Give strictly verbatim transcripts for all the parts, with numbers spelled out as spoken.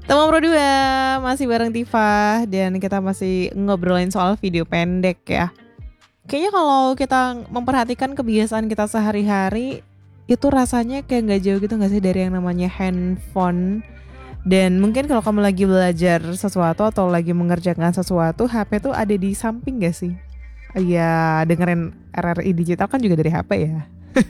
Teman Pro dua masih bareng Tifa dan kita masih ngobrolin soal video pendek ya. Kayaknya kalau kita memperhatikan kebiasaan kita sehari-hari itu rasanya kayak nggak jauh gitu nggak sih dari yang namanya handphone. Dan mungkin kalau kamu lagi belajar sesuatu atau lagi mengerjakan sesuatu, H P tuh ada di samping gak sih? Iya, dengerin R R I digital kan juga dari H P ya.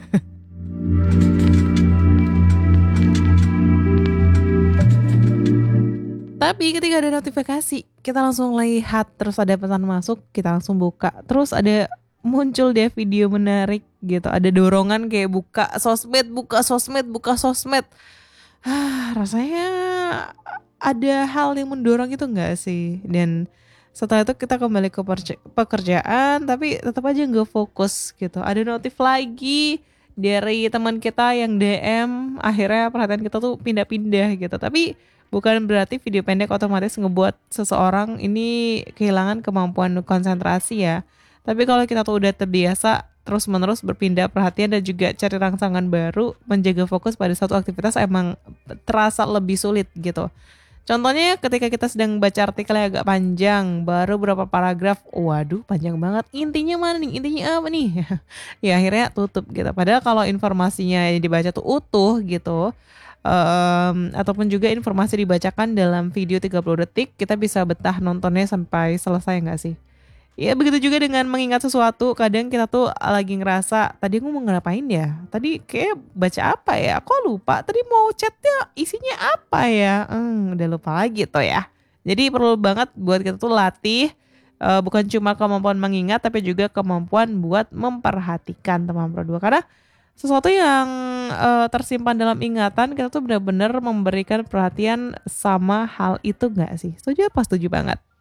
Tapi ketika ada notifikasi, kita langsung lihat, terus ada pesan masuk, kita langsung buka. Terus ada muncul deh video menarik gitu, ada dorongan kayak buka sosmed, buka sosmed, buka sosmed. Ah, rasanya ada hal yang mendorong itu enggak sih? Dan setelah itu kita kembali ke perce- pekerjaan, tapi tetap aja nggak fokus gitu. Ada notif lagi dari teman kita yang D M, akhirnya perhatian kita tuh pindah-pindah gitu. Tapi bukan berarti video pendek otomatis ngebuat seseorang ini kehilangan kemampuan konsentrasi ya. Tapi kalau kita tuh udah terbiasa terus-menerus berpindah perhatian dan juga cari rangsangan baru, menjaga fokus pada satu aktivitas emang terasa lebih sulit gitu. Contohnya ketika kita sedang baca artikel yang agak panjang, baru berapa paragraf, waduh panjang banget, intinya mana nih, intinya apa nih? Ya akhirnya tutup gitu. Padahal kalau informasinya yang dibaca tuh utuh gitu, um, ataupun juga informasi dibacakan dalam video tiga puluh detik, kita bisa betah nontonnya sampai selesai nggak sih? Ya begitu juga dengan mengingat sesuatu, kadang kita tuh lagi ngerasa, tadi aku mau ngapain ya? Tadi kayak baca apa ya? Kok lupa? Tadi mau chatnya isinya apa ya? Hmm, udah lupa lagi tuh ya. Jadi perlu banget buat kita tuh latih, eh, bukan cuma kemampuan mengingat, tapi juga kemampuan buat memperhatikan teman berdua. Karena sesuatu yang eh, tersimpan dalam ingatan, kita tuh benar-benar memberikan perhatian sama hal itu nggak sih? Setuju apa setuju banget?